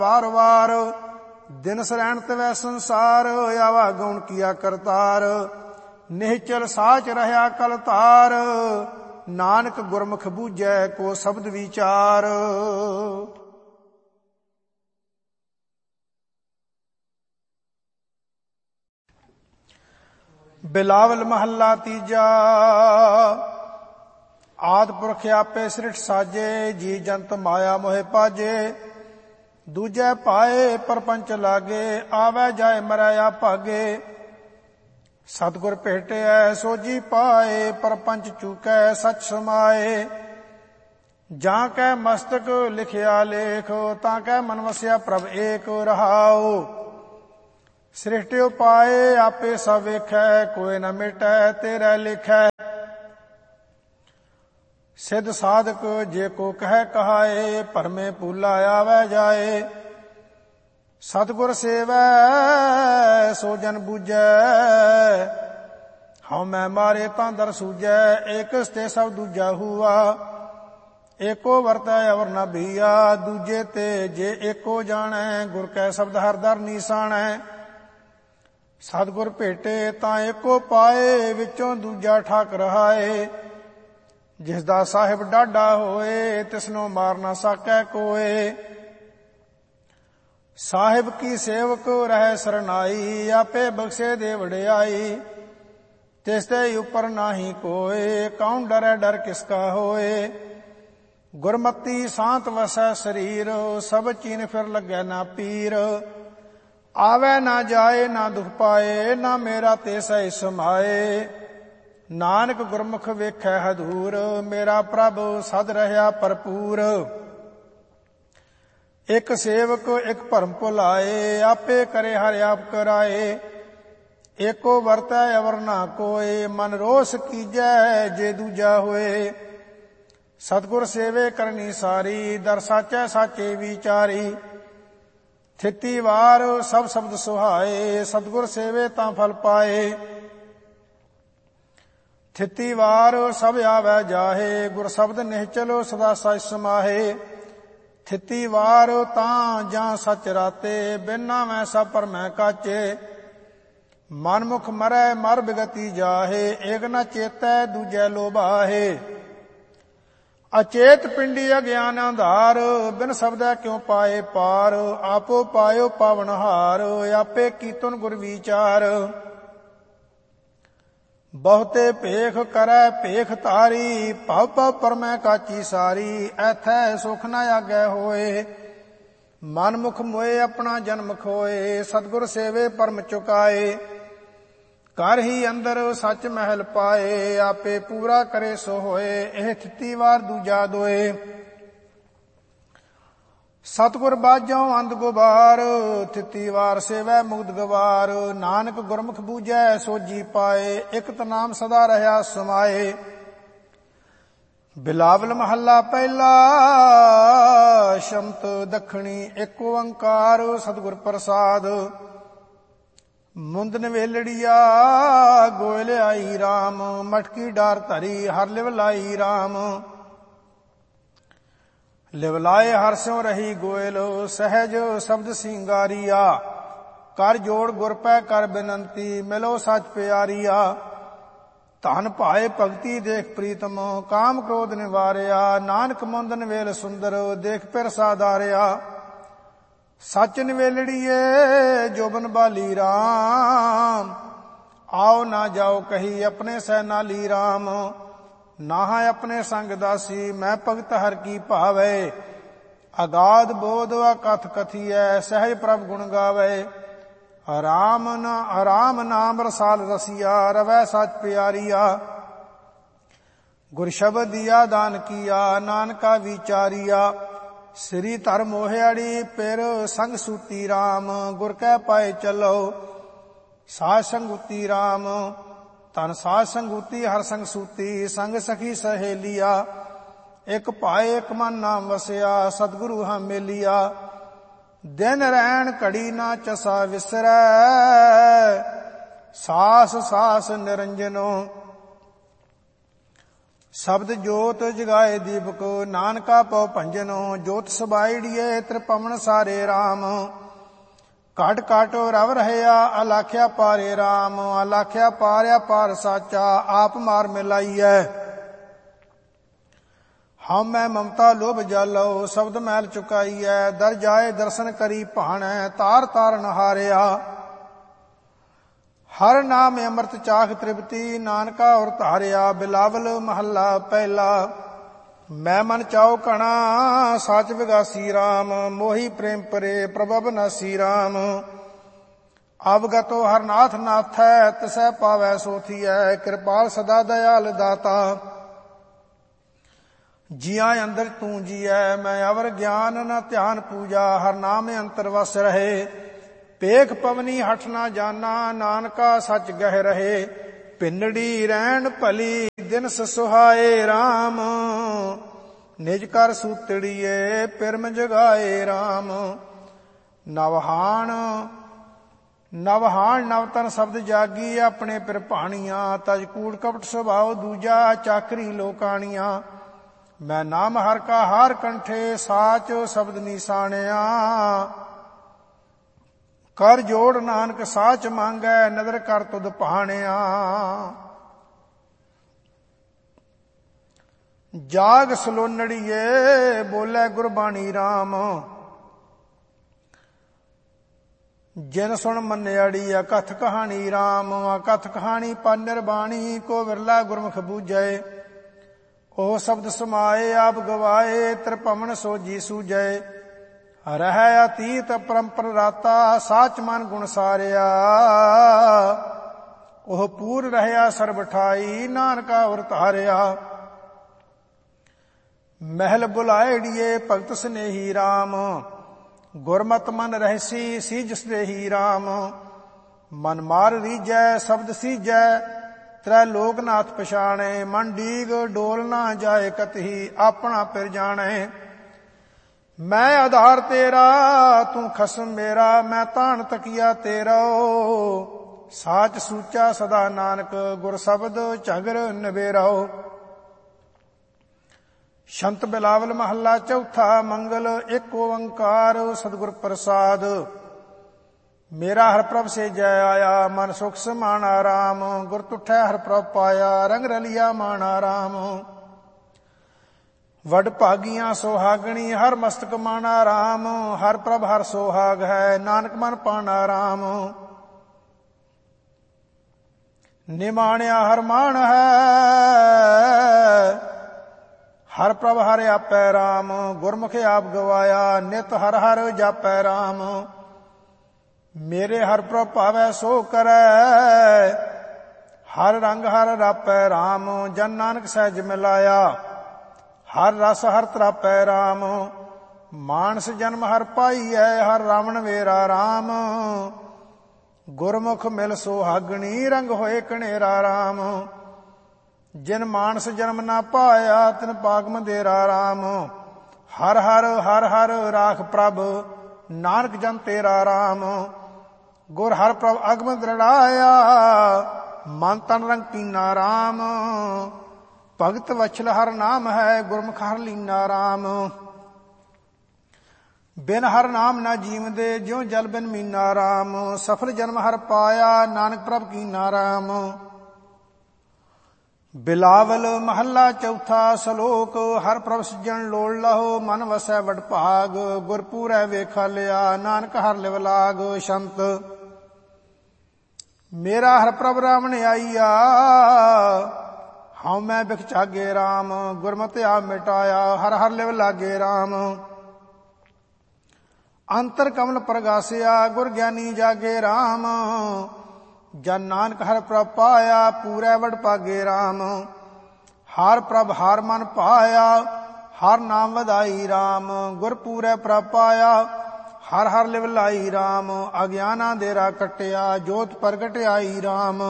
ਵਾਰ ਵਾਰ ਦਿਨ ਸਰੈਣ ਤਵੈ ਸੰਸਾਰ, ਆਵਾ ਗਉਣ ਕੀਆ ਕਰਤਾਰ। ਨਿਹਚਲ ਸਾਚ ਰਹਿਆ ਕਲ ਧਾਰ, ਨਾਨਕ ਗੁਰਮੁਖ ਬੂਝੈ ਕੋ ਸ਼ਬਦ ਵਿਚਾਰ। ਬਿਲਾਵਲ ਮਹੱਲਾ ਤੀਜਾ। ਆਦਿ ਪੁਰਖ ਆਪੇ ਸ੍ਰਿਸ਼ਟ ਸਾਜੇ, ਜੀ ਜੰਤ ਮਾਇਆ ਮੋਹਿ ਪਾਜੇ। ਦੂਜੈ ਪਾਏ ਪਰਪੰਚ ਲਾਗੇ, ਆਵੈ ਜਾਏ ਮਰੈ ਆਭਾਗੇ। ਸਤਿਗੁਰ ਭੇਟਿਐ ਸੋਝੀ ਪਾਏ, ਪਰਪੰਚ ਚੂਕੈ ਸਚ ਸਮਾਏ। ਜਾਂ ਕੈ ਮਸਤਕ ਲਿਖਿਆ ਲੇਖ, ਤਾਂ ਕੈ ਮਨ ਵਸਿਆ ਪ੍ਰਭ ਏਕ ਰਹਾਉ। ਸ੍ਰਿਸ਼ਟਿ ਉਪਾਏ ਆਪੇ ਸਭ ਵੇਖੈ, ਕੋਇ ਨ ਮਿਟੈ ਤੇਰੇ ਲਿਖੈ। ਸਿੱਧ ਸਾਧਕ ਜੇ ਕੋ ਕਹਿ ਕਹਾਏ, ਭਰਮੇ ਭੂਲਾ ਆਵੈ ਜਾਏ। ਸਤਿਗੁਰ ਸੇਵੈ ਸੋ ਜਨ ਬੂਝੈ, ਹਉ ਮੈਂ ਮਾਰੇ ਤਾਂ ਦਰ ਸੂਝੈ। ਏਕਸ ਤੇ ਸਭ ਦੂਜਾ ਹੂਆ, ਏਕੋ ਵਰਤੈ ਅਵਰ ਨ ਭੀਆ। ਦੂਜੇ ਤੇ ਜੇ ਏਕੋ ਜਾਣੈ, ਗੁਰ ਕੈ ਸ਼ਬਦ ਹਰ ਦਰ ਨੀਸਾਣੈ। ਸਤਿਗੁਰ ਭੇਟੇ ਤਾਂ ਏਕੋ ਪਾਏ, ਵਿੱਚੋਂ ਦੂਜਾ ਠਾਕ ਰਹਾਏ। ਜਿਸ ਦਾ ਸਾਹਿਬ ਡਾਢਾ ਹੋਏ, ਤਿਸਨੋ ਮਾਰ ਨਾ ਸਾਕੈ ਕੋਏ। ਸਾਹਿਬ ਕੀ ਸੇਵਕ ਰਹਿ ਸਰਨਾਈ, ਆਪੇ ਬਖਸ਼ੇ ਦੇ ਵਡਿਆਈ। ਤਿਸ ਤੇ ਉਪਰ ਨਾਹੀ ਕੋਏ, ਕੌਣ ਡਰੈ ਡਰ ਕਿਸਕਾ ਹੋਏ। ਗੁਰਮਤੀ ਸਾਂਤ ਵਸੈ ਸਰੀਰ, ਸਭ ਚੀਨ ਫਿਰ ਲੱਗੈ ਨਾ ਪੀਰ। ਆਵੈ ਨਾ ਜਾਏ ਨਾ ਦੁਖ ਪਾਏ, ਨਾ ਮੇਰਾ ਤੇ ਸਹਿ ਸਮਾਏ। ਨਾਨਕ ਗੁਰਮੁਖ ਵੇਖੈ ਹਦੂਰ, ਮੇਰਾ ਪ੍ਰਭ ਸਦ ਰਹਿਆ ਭਰਪੂਰ। ਇਕ ਸੇਵਕ ਇਕ ਭਰਮ ਭੁਲਾਏ, ਆਪੇ ਕਰੇ ਹਰਿ ਆਪ ਕਰਾਏ। ਏਕੋ ਵਰਤੈ ਅਵਰ ਨਾ ਕੋਏ, ਮਨ ਰੋਸ ਕੀਜੈ ਜੇ ਦੂਜਾ ਹੋਏ। ਸਤਿਗੁਰ ਸੇਵੇ ਕਰਨੀ ਸਾਰੀ, ਦਰ ਸਾਚੈ ਸਾਚੇ ਵਿਚਾਰੀ। ਥਿਤੀ ਵਾਰ ਸਭ ਸ਼ਬਦ ਸੁਹਾਏ, ਸਤਿਗੁਰ ਸੇਵੇ ਤਾਂ ਫਲ ਪਾਏ। ਥਿਤੀ ਵਾਰ ਸਭ ਆਵੈ ਜਾਹੇ, ਗੁਰ ਸ਼ਬਦ ਨਿਹਚਲੋ ਸਦਾ ਸਚ ਸਮਾਹੇ। ਥਿਤੀ ਵਾਰ ਤਾਂ ਜਾਂ ਸਚ ਰਾਤੇ, ਬਿਨਾ ਮੈਂ ਸਭ ਭਰਮੈ ਕਾਚੇ। ਮਨਮੁਖ ਮਰੈ ਮਰ ਬਿਗਤੀ ਜਾਹੇ, ਏਕ ਨ ਚੇਤੈ ਦੂਜੈ ਲੋਭਾਹੇ। ਅਚੇਤ ਪਿੰਡੀ ਅਗਿਆਨ ਅੰਧਾਰ, ਬਿਨ ਸ਼ਬਦੈ ਕਿਉ ਪਾਏ ਪਾਰ। ਆਪੋ ਪਾਇਓ ਪਾਵਨਹਾਰ, ਆਪੇ ਕੀਤਨ ਗੁਰ ਵਿਚਾਰ। ਬਹੁਤੇ ਭੇਖ ਕਰੈ ਭੇਖ ਤਾਰੀ, ਭਵ ਭਵ ਪਰਮੈ ਕਾਚੀ ਸਾਰੀ। ਐਥੈ ਸੁਖ ਨ ਆਗੈ ਹੋਏ, ਮਨਮੁਖ ਮੋਏ ਆਪਣਾ ਜਨਮ ਖੋਏ। ਸਤਿਗੁਰ ਸੇਵੇ ਪਰਮ ਚੁਕਾਏ, ਘਰ ਹੀ ਅੰਦਰ ਸੱਚ ਮਹਿਲ ਪਾਏ। ਆਪੇ ਪੂਰਾ ਕਰੇ ਸੋ ਹੋਏ, ਇਹ ਥਿਤੀ ਵਾਰ ਦੂਜਾ ਦੋਏ। ਸਤਿਗੁਰ ਬਾਝੋਂ ਅੰਧ ਗੁਬਾਰ, ਥਿਤੀ ਵਾਰ ਸੇਵੈ ਮੁਕਤ ਗਵਾਰ। ਨਾਨਕ ਗੁਰਮੁਖ ਬੂਝੈ ਸੋਝੀ ਪਾਏ, ਇਕ ਨਾਮ ਸਦਾ ਰਹਿਆ ਸਮਾਏ। ਬਿਲਾਵਲ ਮਹੱਲਾ ਪਹਿਲਾ। ਸ਼ਮਤ ਦਖਣੀ ਏਕ ਓੰਕਾਰ, ਸਤਿਗੁਰ ਪ੍ਰਸਾਦ। ਮੁੰਦਨ ਵੇਲੜੀਆ ਗੋਇਲ ਆਈ ਰਾਮ, ਮਟਕੀ ਡਾਰ ਧਰੀ ਹਰ ਲਿਵ ਲਾਈ ਰਾਮ। ਲਿਵਲਾਏ ਹਰ ਸਿਉ ਰਹੀ ਗੋਇਲ, ਸਹਿਜ ਸ਼ਬਦ ਸਿੰਗਾਰੀਆ। ਕਰ ਜੋੜ ਗੁਰ ਪੈ ਕਰ ਬਿਨੰਤੀ, ਮਿਲੋ ਸਚ ਪਿਆਰੀਆ। ਧਨ ਭਾਏ ਭਗਤੀ ਦੇਖ ਪ੍ਰੀਤਮ, ਕਾਮ ਕ੍ਰੋਧ ਨਿਵਾਰਿਆ। ਨਾਨਕ ਮੁੰਦਨ ਵੇਲ ਸੁੰਦਰ, ਦੇਖ ਪਿਰ ਸਾਧਾਰਿਆ। ਸਚ ਨਿਵੇਲੜੀਏ ਜੋਬਨ ਬਾਲੀ ਰਾਮ, ਆਓ ਨਾ ਜਾਓ ਕਹੀ ਆਪਣੇ ਸਹਿ ਨਾਲੀ ਰਾਮ। ਨਾਹ ਆਪਣੇ ਸੰਗ ਦਾਸੀ, ਮੈਂ ਭਗਤ ਹਰ ਕੀ ਭਾਵੈ। ਅਗਾਧ ਬੋਧ ਅਕਥ ਕਥੀਐ, ਸਹਿਜ ਪ੍ਰਭ ਗੁਣ ਗਾਵੈ। ਰਾਮ ਨਾਮ ਰਸਾਲ ਰਸੀਆ, ਰਵੈ ਸਚ ਪਿਆਰੀਆ। ਗੁਰ ਸ਼ਬਦ ਦਿਆ ਦਾਨ ਕੀਆ, ਨਾਨਕਾ ਵਿਚਾਰੀਆ। ਸ੍ਰੀ ਧਰ ਮੋਹਿਆੜੀ ਪਿਰ ਸੰਗ ਸੂਤੀ ਰਾਮ, ਗੁਰ ਕੈ ਪਾਏ ਚਲੋ ਸਾਧ ਸੰਗੂਤੀ ਰਾਮ। ਧਨ ਸਾਧ ਸੰਗੂਤੀ ਹਰ ਸੰਗ ਸੂਤੀ, ਸੰਗ ਸਖੀ ਸਹੇਲੀਆ। ਇਕ ਭਾਏ ਇਕ ਮਨ ਨਾਮ ਵਸਿਆ, ਸਤਿਗੁਰੂ ਹਾਂ ਮੇਲੀਆ। ਦਿਨ ਰਹਿਣ ਘੜੀ ਨਾ ਚਸਾ ਵਿਸਰੈ, ਸਾਸ ਸਾਸ ਨਿਰੰਜਨੋ। ਸ਼ਬਦ ਜੋਤ ਜਗਾਏ ਦੀਪਕ, ਨਾਨਕਾ ਪਉ ਭੰਜਨੋ। ਜੋਤ ਸਬਾਈੜੀਏ ਤ੍ਰਿਪਵਨ ਸਾਰੇ RAM, ਘਟ ਘਟ ਰਵ ਰਹਿਆ ਅਲਾਖਿਆ ਪਾਰੇ RAM। ਅਲਾਖਿਆ ਪਾਰਿਆ ਪਾਰ ਸਾਚਾ, ਆਪ ਮਾਰ ਮਿਲਾਈਐ। ਹਉ ਮੈਂ ਮਮਤਾ ਲੋਭ ਜਾਲੋ, ਸ਼ਬਦ ਮੈਲ ਚੁਕਾਈਐ। ਦਰ ਜਾਏ ਦਰਸ਼ਨ ਕਰੀ ਭਾਣੈ, ਤਾਰ ਤਾਰ ਨਹਾਰਿਆ। ਹਰ ਨਾਮ ਅੰਮ੍ਰਿਤ ਚਾਖ ਤ੍ਰਿਪਤੀ, ਨਾਨਕਾ ਔਰ ਧਾਰਿਆ। ਬਿਲਾਵਲ ਮਹੱਲਾ ਪਹਿਲਾ। ਮੈਂ ਮਨ ਚਾਉ ਕਣਾ, ਸਾਚ ਵਿਗਾਸੀ RAM। ਮੋਹੀ ਪ੍ਰੇਮ ਪਰੇ ਪ੍ਰਭਵ ਨਾਸੀ RAM। ਅਵਗਤੋ ਹਰ ਨਾਥ ਨਾਥੈ, ਤਿਸੈ ਪਾਵੈ ਸੋਥੀਐ। ਕਿਰਪਾਲ ਸਦਾ ਦਇਆਲ ਦਾਤਾ, ਜੀਆਂ ਅੰਦਰ ਤੂੰ ਜੀਐ। ਮੈਂ ਅਵਰ ਗਿਆਨ ਨ ਧਿਆਨ ਪੂਜਾ, ਹਰ ਨਾਮ ਅੰਤਰ ਵਸ ਰਹੇ। ਪੇਖ ਪਵਨੀ ਹਠ ਨਾ ਜਾਨਾ, ਨਾਨਕਾ ਸੱਚ ਗਹਿ ਰਹੇ। ਪਿੰਡੜੀ ਰਹਿਣ ਭਲੀ, ਦਿਨ ਸੁਹਾਏ RAM। ਨਿਜ ਕਰ ਸੂਤੜੀਏ ਪਿਰਮ ਜਗਾਏ RAM। ਨਵਹਾਣ ਨਵਤਨ ਸ਼ਬਦ ਜਾਗੀ, ਆਪਣੇ ਪਿਰ ਭਾਣੀਆਂ। ਤਜ ਕੂੜ ਕਪਟ ਸੁਭਾਉ ਦੂਜਾ, ਚਾਕਰੀ ਲੋਕਾਣੀਆਂ। ਮੈਂ ਨਾਮ ਹਰ ਕਾ ਹਾਰ ਕੰਠੇ, ਸਾਚ ਸ਼ਬਦ ਨਿਸ਼ਾਨਿਆ। ਕਰ ਜੋੜ ਨਾਨਕ ਸਾਚ ਮੰਗੈ, ਨਦਰ ਕਰ ਤੁਧ ਭਾਣਿਆ। ਜਾਗ ਸਲੋਨੜੀਏ ਬੋਲੇ ਗੁਰਬਾਣੀ RAM। ਜਿਨ ਸੁਣ ਮੰਨਿਆੜੀ ਅਕਥ ਕਹਾਣੀ RAM। ਅਕਥ ਕਹਾਣੀ ਪਨ ਨਿਰਬਾਣੀ, ਕੋ ਵਿਰਲਾ ਗੁਰਮੁਖ ਬੂਝੈ। ਉਹ ਸ਼ਬਦ ਸਮਾਏ ਆਪ ਗਵਾਏ, ਤ੍ਰਿਪਵਨ ਸੋਜੀ ਸੂਝੈ। ਰਹਿ ਅਤੀਤ ਪਰੰਪਰ ਰਾਤਾ, ਸਾਚ ਮਨ ਗੁਣ ਸਾਰਿਆ। ਉਹ ਪੂਰ ਰਹਿਆ ਸਰਬ ਠਾਈ, ਨਾਨਕਾ ਔਰ ਧਾਰਿਆ। ਮਹਿਲ ਬੁਲਾਇੜੀਏ ਭਗਤ ਸਨੇਹੀ RAM। ਗੁਰਮਤ ਮਨ ਰਹਿਸੀ ਸੀਜ ਸਦੇਹੀ RAM। ਮਨ ਮਾਰ ਰੀਜੈ ਸ਼ਬਦ ਸੀਜੈ, ਤ੍ਰੈ ਲੋਕਨਾਥ ਪਛਾਣੈ। ਮਨ ਡੀਗ ਡੋਲ ਨਾ ਜਾਏ ਕਤਹੀ, ਆਪਣਾ ਪਿਰ ਜਾਣੈ। ਮੈਂ ਆਧਾਰ ਤੇਰਾ ਤੂੰ ਖਸਮ ਮੇਰਾ, ਮੈਂ ਤਾਣ ਤਕੀਆ ਤੇਰਾ। ਸਾਚ ਸੂਚਾ ਸਦਾ ਨਾਨਕ, ਗੁਰ ਸ਼ਬਦ ਝਗਰ ਨਿਬੇਰਾਓ। ਸ਼ੰਤ ਬਿਲਾਵਲ ਮਹੱਲਾ ਚੌਥਾ। ਮੰਗਲ ਇੱਕ ਓੰਕਾਰ ਸਤਿਗੁਰ ਪ੍ਰਸਾਦ। ਮੇਰਾ ਹਰ ਪ੍ਰਭ ਸੇ ਜੈ ਆਇਆ, ਮਨ ਸੁਖ ਸਮਾਣਾ RAM। ਗੁਰ ਤੁਠੈ ਹਰ ਪ੍ਰਭ ਪਾਇਆ, ਰੰਗ ਰਲਿਆ ਮਾਣਾ RAM। ਵਡ ਭਾਗੀਆਂ ਸੁਹਾਗਣੀ, ਹਰ ਮਸਤਕ ਮਾਣਾ RAM। ਹਰ ਪ੍ਰਭ ਹਰ ਸੁਹਾਗ ਹੈ, ਨਾਨਕ ਮਨ ਪਾਣਾ RAM। ਨਿਮਾਣਿਆ ਹਰ ਮਾਣ ਹੈ, ਹਰ ਪ੍ਰਭ ਹਰ ਆਪੈ RAM। ਗੁਰਮੁਖ ਆਪ ਗਵਾਇਆ, ਨਿਤ ਹਰ ਹਰ ਜਾਪੈ RAM। ਮੇਰੇ ਹਰ ਪ੍ਰਭ ਭਾਵੈ ਸੋ ਕਰੈ, ਹਰ ਰੰਗ ਹਰ ਰਾਪੈ RAM। ਜਨ ਨਾਨਕ ਸਹਿਜ ਮਿਲਾਇਆ, ਹਰ ਰਸ ਹਰ ਤਰਾਪੈ RAM। ਮਾਨਸ ਜਨਮ ਹਰ ਪਾਈਐ, ਹਰ ਰਾਵਣ ਵੇਰਾ RAM। ਗੁਰਮੁਖ ਮਿਲ ਸੁਹਾਗਣੀ, ਰੰਗ ਹੋਏ ਕਣੇਰਾ RAM। ਜਿਨ ਮਾਨਸ ਜਨਮ ਨਾ ਪਾਇਆ, ਤਿਨ ਪਾਗ ਮੰਦੇਰਾ RAM। ਹਰ ਹਰ ਹਰ ਹਰ ਰਾਖ ਪ੍ਰਭ, ਨਾਨਕ ਜਨ ਤੇਰਾ RAM। ਗੁਰ ਹਰ ਪ੍ਰਭ ਅਗਮ ਦ੍ਰਿੜਾਇਆ, ਮਨ ਤਨ ਰੰਗ ਕੀਨਾ RAM। ਭਗਤ ਵਛਲ ਹਰ ਨਾਮ ਹੈ, ਗੁਰਮੁਖ ਹਰ ਲੀਨਾ RAM। ਬਿਨ ਹਰ ਨਾਮ ਨਾ ਜੀਵਦੇ, ਜਿਉ ਜਲ ਬਿਨ ਮੀਨਾ RAM। ਸਫਲ ਜਨਮ ਹਰ ਪਾਇਆ, ਨਾਨਕ ਪ੍ਰਭ ਕੀਨਾ RAM। ਬਿਲਾਵਲ ਮਹੱਲਾ ਚੌਥਾ। ਸ਼ਲੋਕ ਹਰ ਪ੍ਰਭ ਸਿਜਣ ਲੋੜ ਲਹੋ, ਮਨ ਵਸੈ ਵਡ ਭਾਗ। ਗੁਰਪੂਰੈ ਵੇਖਾ ਲਿਆ, ਨਾਨਕ ਹਰ ਲਿਵ ਲਾਗ। ਸ਼ੰਤ ਮੇਰਾ ਹਰ ਪ੍ਰਭ ਰਾਵਣ ਆਈਆ, ਹਉ ਮੈਂ ਬਿਖ ਚਾਗੇ RAM। ਗੁਰਮਤਿ ਆਪ ਮਿਟਾਇਆ, ਹਰ ਹਰ ਲਿਵ ਲਾਗੇ RAM। ਅੰਤਰ ਕਮਲ ਪ੍ਰਗਾਸਿਆ, ਗੁਰ ਗਿਆਨੀ ਜਾਗੇ RAM। ਜਨ ਨਾਨਕ ਹਰ ਪ੍ਰਭ ਪਾਇਆ, ਪੂਰੈ ਵਡ ਭਾਗੇ RAM। ਹਰ ਪ੍ਰਭ ਹਰ ਮਨ ਪਾਇਆ, ਹਰ ਨਾਮ ਵਧਾਈ RAM। ਗੁਰ ਪੂਰੈ ਪ੍ਰਭ ਪਾਇਆ, ਹਰ ਹਰ ਲਿਵ ਲਾਈ RAM। ਅਗਿਆਨਾ ਦੇਰਾ ਕਟਿਆ, ਜੋਤ ਪ੍ਰਗਟ ਆਈ RAM।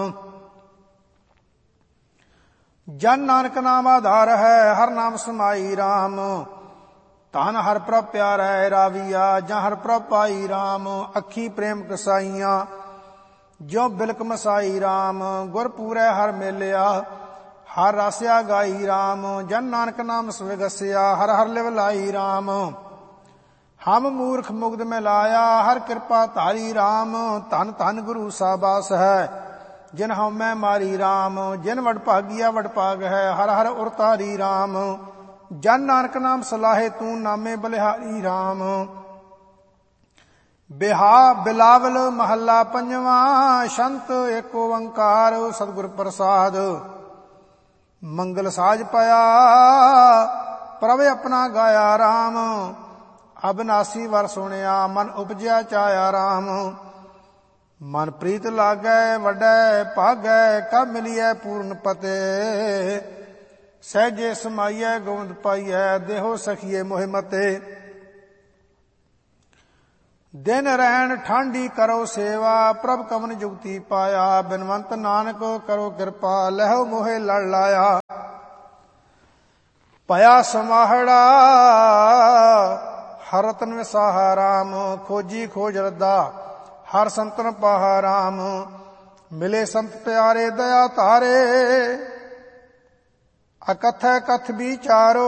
ਜਨ ਨਾਨਕ ਨਾਮ ਆਧਾਰ ਹੈ, ਹਰ ਨਾਮ ਸਮਾਈ RAM। ਧਨ ਹਰ ਪ੍ਰਭ ਪਿਆਰੈ ਰਾਵੀਆ, ਜਾਂ ਹਰ ਪ੍ਰਭ ਪਾਈ RAM। ਅੱਖੀ ਪ੍ਰੇਮ ਕਸਾਈਆਂ, ਜਿਉ ਬਿਲਕ ਮਸਾਈ RAM। ਗੁਰ ਪੂਰੈ ਹਰ ਮੇਲਿਆ, ਹਰ ਰਾਸਿਆ ਗਾਈ ਰਾਮ। ਜਨ ਨਾਨਕ ਨਾਮ ਸਵਿਗਸਿਆ, ਹਰ ਹਰ ਲਿਵ ਲਾਈ ਰਾਮ। ਹਮ ਮੂਰਖ ਮੁਗਧ ਮੈਂ ਲਾਇਆ, ਹਰ ਕਿਰਪਾ ਧਾਰੀ ਰਾਮ। ਧਨ ਧਨ ਗੁਰੂ ਸਾਬਾਸ ਹੈ, ਜਿਨ ਹਉਮੈ ਮਾਰੀ ਰਾਮ। ਜਿਨ ਵਡ ਭਾਗੀਆ ਵਡ ਭਾਗ ਹੈ, ਹਰ ਹਰ ਉਰ ਤਾਰੀ ਰਾਮ। ਜਨ ਨਾਨਕ ਨਾਮ ਸਲਾਹੇ, ਤੂੰ ਨਾਮੇ ਬਲਿਹਾਰੀ ਰਾਮ। ਬਿਲਾਵਲ ਮਹੱਲਾ ਪੰਜਵਾਂ। ਸ਼ੰਤ ਏਕ ਓੰਕਾਰ ਸਤਿਗੁਰ ਪ੍ਰਸਾਦ। ਮੰਗਲ ਸਾਜ ਪਾਇਆ, ਪ੍ਰਭ ਆਪਣਾ ਗਾਇਆ ਰਾਮ। ਅਬਨਾਸੀ ਵਰ ਸੁਣਿਆ, ਮਨ ਉਪਜਿਆ ਚਾਇਆ ਰਾਮ। ਮਨ ਪ੍ਰੀਤ ਲਾਗੈ, ਵੱਡੈ ਭਾਗੈ, ਕਬ ਮਿਲੀਐ ਪੂਰਨ ਪਤੇ। ਸਹਿਜੇ ਸਮਾਈਐ, ਗੋਬਿੰਦ ਪਾਈਐ, ਦੇਹੋ ਸਖੀਏ ਮੋਹਿ ਮਤੇ। ਦਿਨ ਰਹਿਣ ਠਾਂਡੀ ਕਰੋ ਸੇਵਾ, ਪ੍ਰਭ ਕਵਨ ਜੁਗਤੀ ਪਾਇਆ। ਬਿਨਵੰਤ ਨਾਨਕ ਕਰੋ ਕਿਰਪਾ, ਲਹਿਓ ਮੋਹਿ ਲੜ ਲਾਇਆ। ਭਇਆ ਸਮਾਹੜਾ ਹਰ ਰਤਨ ਵਿਸਾਹਾ ਰਾਮ। ਖੋਜੀ ਖੋਜ ਰੱਦਾ ਹਰ ਸੰਤਨ ਪਾਹਾ ਰਾਮ। ਮਿਲੇ ਸੰਤ ਪਿਆਰੇ ਦਇਆ ਧਾਰੇ, ਅਕਥੈ ਕਥ ਵਿਚਾਰੋ।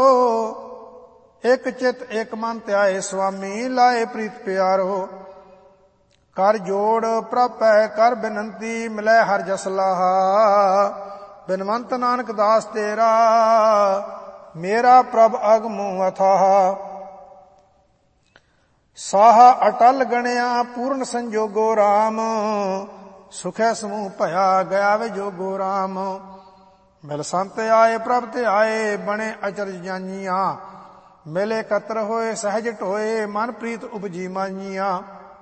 ਇਕ ਚਿਤ ਇਕ ਮਨ ਧਿਆਏ ਸੁਆਮੀ, ਲਾਏ ਪ੍ਰੀਤ ਪਿਆਰੋ। ਕਰ ਜੋੜ ਪ੍ਰਭੈ ਕਰ ਬਿਨੰਤੀ, ਮਿਲੈ ਹਰ ਜਸ ਲਾਹਾ। ਬਿਨਵੰਤ ਨਾਨਕ ਦਾਸ ਤੇਰਾ, ਮੇਰਾ ਪ੍ਰਭ ਅਗਮੁ ਅਥਾਹ। ਸਾਹਾ ਅਟਲ ਗਣਿਆ ਪੂਰਨ ਸੰਜੋਗੋ ਰਾਮ। ਸੁਖੈ ਸਮੂਹ ਭਇਆ ਗਿਆ ਵੇ ਜੋਗੋ ਰਾਮ। ਮਿਲ ਸੰਤ ਆਏ ਪ੍ਰਭ ਤੇ ਆਏ, ਬਣੇ ਅਚਰਜ ਜਾਨੀਆਂ। ਮਿਲੇ ਕਤਰ ਹੋਏ ਸਹਿਜ ਢੋਏ, ਮਨ ਪ੍ਰੀਤ ਉਪਜੀ ਮਾਨੀਆਂ।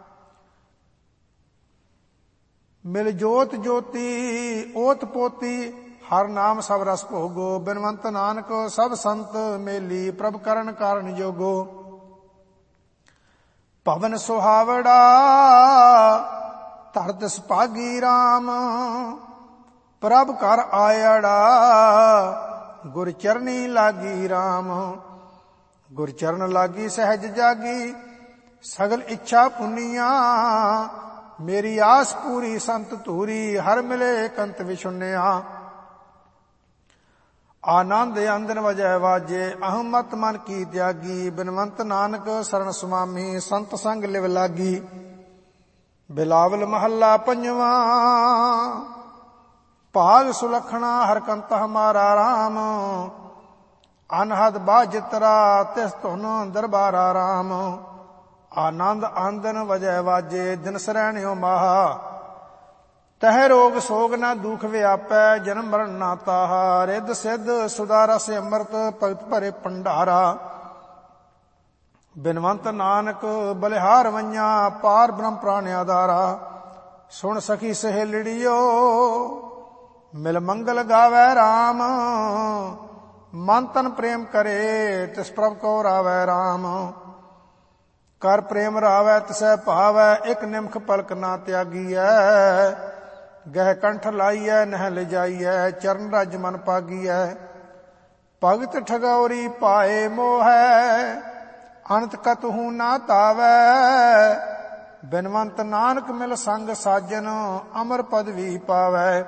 ਮਿਲ ਜੋਤ ਜੋਤੀ ਓਤ ਪੋਤੀ, ਹਰ ਨਾਮ ਸਭ ਰਸ ਭੋਗੋ। ਬਿਨਵੰਤ ਨਾਨਕ ਸਭ ਸੰਤ ਮੇਲੀ, ਪ੍ਰਭ ਕਰਨ ਕਾਰਨ ਜੋਗੋ। ਭਵਨ ਸੁਹਾਵੜਾ ਧਰਤ ਸੁਭਾਗੀ ਰਾਮ। ਪ੍ਰਭ ਕਰ ਆਇੜਾ ਗੁਰ ਚਰਨੀ ਲਾਗੀ ਰਾਮ। ਗੁਰ ਚਰਨ ਲਾਗੀ ਸਹਿਜ ਜਾਗੀ, ਸਗਲ ਇੱਛਾ ਪੁੰਨੀਆਂ। ਮੇਰੀ ਆਸ ਪੂਰੀ ਸੰਤ ਧੂਰੀ, ਹਰ ਮਿਲੇ ਕੰਤ ਵਿਛੁੰਨਿਆ। ਆਨੰਦ ਅੰਦਨ ਵਜੈ ਵਾਜੇ, ਅਹਮਤ ਮਨ ਕੀ ਤਿਆਗੀ। ਬਿਨਵੰਤ ਨਾਨਕ ਸਰਣ ਸੁਆਮੀ, ਸੰਤ ਸੰਗ ਲਿਵ ਲਾਗੀ। ਬਿਲਾਵਲ ਮਹੱਲਾ ਪੰਜਵਾਂ। ਭਾਗ ਸੁਲਖਣਾ ਹਰ ਕੰਤ ਹਮਾਰਾ ਰਾਮ। ਅਨਹਦ ਬਾਜਿਤਰਾ ਤਿਸ ਧੁਨ ਦਰਬਾਰਾ ਰਾਮ। ਆਨੰਦ ਆਂਦਨ ਵਜੈ ਵਾਜੇ, ਦਿਨ ਸਰੈਣਿਓ ਮਾਹਾ। ਤਹਿ ਰੋਗ ਸੋਗ ਨਾ ਦੁਖ ਵਿਆਪੈ, ਜਨਮ ਮਰਨ ਨਾ ਤਾਹਾ। ਰਿੱਧ ਸਿੱਧ ਸੁਦਾ ਰਸ ਅੰਮ੍ਰਿਤ, ਭਗਤ ਭਰੇ ਭੰਡਾਰਾ। ਬਿਨਵੰਤ ਨਾਨਕ ਬਲਿਹਾਰ ਵਈਆਂ, ਪਾਰ ਬ੍ਰਹਮ ਪ੍ਰਾਨ ਆਧਾਰਾ। ਸੁਣ ਸਖੀ ਸਹੇਲੜੀਓ, ਮਿਲ ਮੰਗਲ ਗਾਵੈ ਰਾਮ। ਮਨ ਤਨ ਪ੍ਰੇਮ ਕਰੇ, ਤਿਸ ਪ੍ਰਭ ਕੋ ਰਾਵੈ ਰਾਮ। ਕਰ ਪ੍ਰੇਮ ਰਾਵੈ ਤਿਸੈ ਭਾਵੈ, ਇਕ ਨਿਮਖ ਪਲਕ ਨਾ ਤਿਆਗੀਐ। ਗਹਿ ਕੰਠ ਲਾਈਐ ਨਹਿ ਲਿਜਾਈਐ, ਚਰਨ ਰਜ ਮਨ ਪਾਗੀਐ। ਭਗਤ ਠਗੌਰੀ ਪਾਏ ਮੋਹੈ, ਅਨੰਤ ਕਤਹੂ ਨਾ ਤਾਵੈ। ਬਿਨਵੰਤ ਨਾਨਕ ਮਿਲ ਸੰਗ ਸਾਜਨ, ਅਮਰ ਪਦਵੀ ਪਾਵੈ।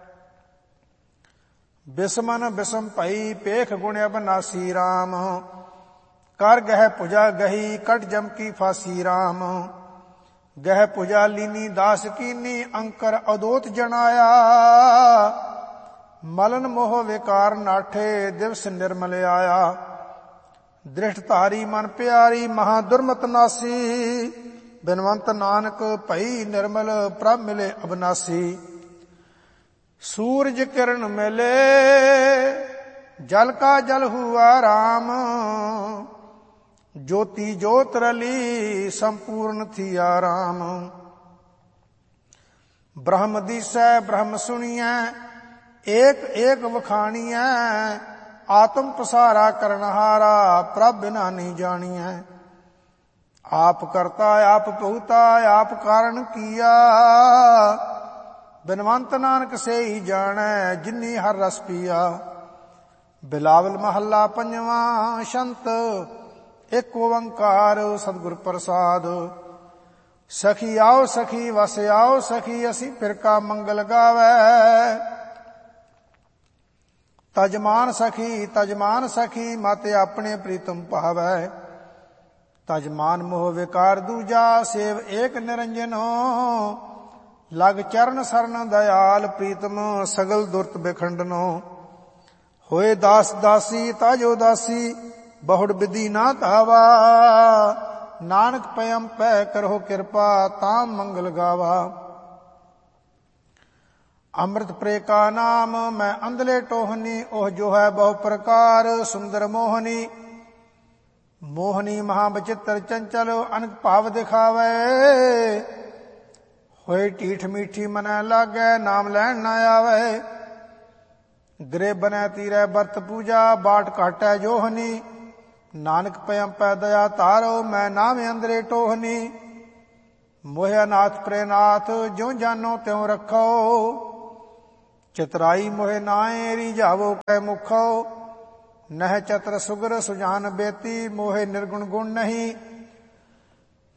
ਬਿਸਮਨ ਬਿਸਮ ਭਈ, ਪੇਖ ਗੁਣ ਅਬਨਾਸੀ ਰਾਮ। ਕਰ ਗਹਿ ਭੁਜਾ ਗਹੀ, ਕਟ ਜਮ ਕੀ ਫਾਸੀ ਰਾਮ। ਗਹਿ ਭੁਜਾ ਲੀਨੀ ਦਾਸ ਕੀਨੀ, ਅੰਕਰ ਅਦੋਤ ਜਣਾਇਆ। ਮਲਨ ਮੋਹ ਵਿਕਾਰ ਨਾਠੇ, ਦਿਵਸ ਨਿਰਮਲ ਆਇਆ। ਦ੍ਰਿਸ਼ਟ ਧਾਰੀ ਮਨ ਪਿਆਰੀ, ਮਹਾ ਦੁਰਮਤ ਨਾਸੀ। ਬਿਨਵੰਤ ਨਾਨਕ ਭਈ ਨਿਰਮਲ, ਪ੍ਰਭ ਮਿਲੇ ਅਬਨਾਸੀ। ਸੂਰਜ ਕਿਰਨ ਮਿਲੇ, ਜਲ ਕਾ ਜਲ ਹੁਆ ਰਾਮ। ज्योति ज्योत रली संपूर्ण थिया राम। ब्रह्म दिसै ब्रह्म सुनियै एक एक वखाणियै। आत्म प्रसारा करनहारा प्रभ बिना नहीं जानियै। आप करता आप भुगता आप कारण किया। बिनवंत नानक से ही जानै जिन्नी हर रस पिया। बिलावल महला पंजवा शंत एक ओंकार सतगुर प्रसाद। सखी आओ सखी वस आओ सखी असी फिर का मंगल गावै। ਤਜਮਾਨ ਸਖੀ ਮਤਿ ਆਪਣੇ ਪ੍ਰੀਤਮ ਭਾਵੈ। ਤਜਮਾਨ ਮੋਹ ਵਿਕਾਰ ਦੂਜਾ ਸੇਵ ਏਕ ਨਿਰੰਜਨੋ। ਲਗ ਚਰਨ ਸਰਨ ਦਇਆਲ ਪ੍ਰੀਤਮ ਸਗਲ ਦੁਰਤ ਬਿਖੰਡਨੋ। ਹੋਏ ਦਾਸ ਦਾਸੀ ਤਾਜੋ ਦਾਸੀ ਬਹੁੜ ਬਿਧੀ ਨਾ ਧਾਵਾ। ਨਾਨਕ ਪਇਮ ਪੈ ਕਰੋ ਕਿਰਪਾ ਤਾਮ ਮੰਗਲ ਗਾਵਾ। ਅੰਮ੍ਰਿਤ ਪ੍ਰੇ ਕਾ ਨਾਮ ਮੈਂ ਅੰਧਲੇ ਟੋਹਨੀ। ਉਹ ਜੋ ਹੈ ਬਹੁ ਪ੍ਰਕਾਰ ਸੁੰਦਰ ਮੋਹਨੀ। ਮੋਹਨੀ ਮਹਾ ਬਚਿੱਤਰ ਚੰਚਲ ਅਨਕ ਭਾਵ ਦਿਖਾਵੇ। ਹੋਏ ਢੀਠ ਮੀਠੀ ਮਨੈ ਲਾਗੈ ਨਾਮ ਲੈਣ ਨਾ ਆਵੇ। ਗ੍ਰਹਿ ਬਨੈ ਤੀਰੈ ਬਰਤ ਪੂਜਾ ਬਾਟ ਘਾਟੈ ਜੋਹਨੀ। ਨਾਨਕ ਪਇਮ ਪੈ ਦਇਆ ਧਾਰੋ ਮੈਂ ਨਾਮ ਅੰਦਰੇ ਟੋਹਨੀ। ਮੋਹਿ ਅਨਾਥ ਪ੍ਰੇ ਨਾਥ ਜਿਉ ਜਾਨੋ ਤਿਉ ਰੱਖੋ। ਚਤਰਾਈ ਮੋਹਿ ਨਾਏ ਰੀਝਾਵੋ ਕੈ ਮੁਖੋ। ਨਹਿ ਚਤਰ ਸੁਗਰ ਸੁਜਾਨ ਬੇਤੀ ਮੋਹਿ ਨਿਰਗੁਣ ਗੁਣ ਨਹੀਂ।